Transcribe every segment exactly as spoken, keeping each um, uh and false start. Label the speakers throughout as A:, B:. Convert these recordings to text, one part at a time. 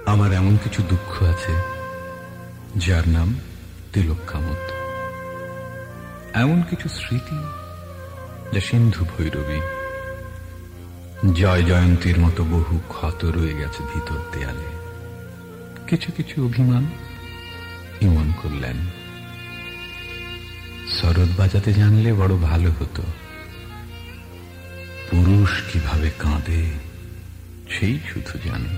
A: আমার এমন কিছু দুঃখ আছে যার নাম তিলক কামত, এমন কিছু স্মৃতি যা সিন্ধু ভৈরবী, জয় জয়ন্তীর মতো বহু ক্ষত রয়ে গেছে ভিতর দেয়ালে। কিছু কিছু অভিমান ইমন করলেন, সরোদ বাজাতে জানলে বড় ভালো হতো। পুরুষ কিভাবে কাঁদে সেই শুধু জানে।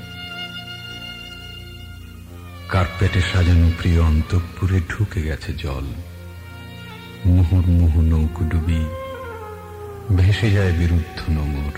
A: কার্পেটে সাজানো প্রিয় অন্তঃপুরে ঢুকে গেছে জল, মুহুর্মুহু নৌকুডুবি ভেসে যায় বিরুদ্ধ নোঙর।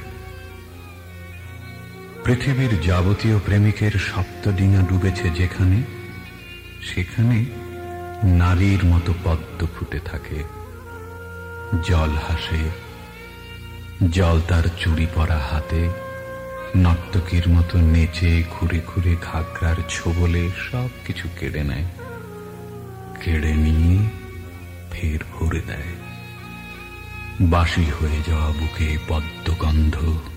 A: পৃথিবীর যাবতীয় প্রেমিকের সপ্তডিঙা ডুবেছে যেখানে, সেখানে নারীর মতো পদ্ম ফুটে থাকে। জল হাসে, জল তার চুড়ি পরা হাতে নর্তকীর মতো নেচে ঘুরে ঘুরে ঘাগরার ছোবলে সব কিছু কেড়ে নেয়, কেড়ে নিয়ে ফের ভরে দেয়। বাসি হয়ে যাওয়া বুকে পদ্মগন্ধ,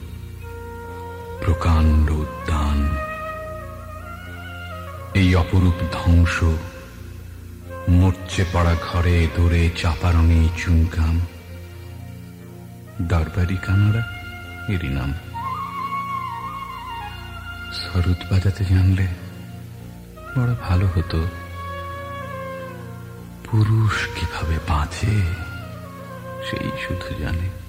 A: প্রকাণ্ড উদ্যান, এই অপরূপ ধ্বংস, মরচে পড়া ঘরে দৌড়ে চাপারণে চুনকাম, দরবারি কানাড়া এরই নাম। সরোদ বাজাতে জানলে বড় ভালো হতো। পুরুষ কিভাবে বাঁচে সেই শুধু জানে।